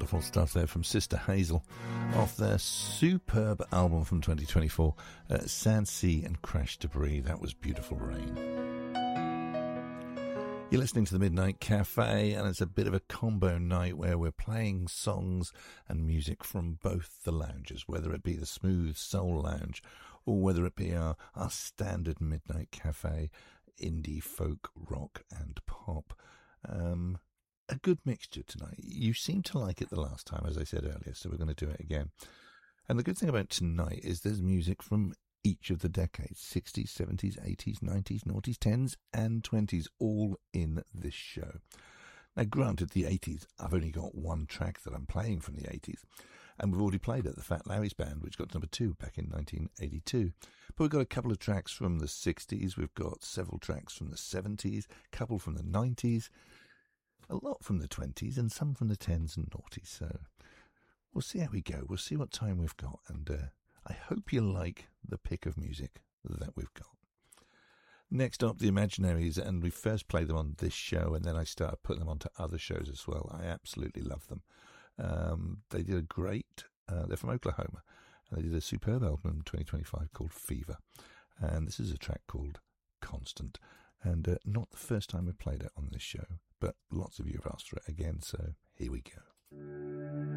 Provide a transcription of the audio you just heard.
Wonderful stuff there from Sister Hazel off their superb album from 2024, Sand, Sea and Crash Debris. That was Beautiful Rain. You're listening to the Midnight Cafe, and it's a bit of a combo night where we're playing songs and music from both the lounges, whether it be the Smooth Soul Lounge or whether it be our standard Midnight Cafe, indie, folk, rock and pop. A good mixture tonight. You seemed to like it the last time, as I said earlier, so we're going to do it again. And the good thing about tonight is there's music from each of the decades, 60s, 70s, 80s, 90s, noughties, 10s and 20s, all in this show. Now, granted, the 80s, I've only got one track that I'm playing from the 80s, and we've already played it, the Fat Larry's Band, which got to number 2 back in 1982. But we've got a couple of tracks from the 60s, we've got several tracks from the 70s, a couple from the 90s, a lot from the 20s and some from the 10s and noughties. So we'll see how we go. We'll see what time we've got. And I hope you like the pick of music that we've got. Next up, the Imaginaries. And we first played them on this show and then I started putting them onto other shows as well. I absolutely love them. They did a great, they're from Oklahoma. And they did a superb album in 2025 called Fever. And this is a track called Constant. And not the first time we played it on this show, but lots of you have asked for it again, so here we go.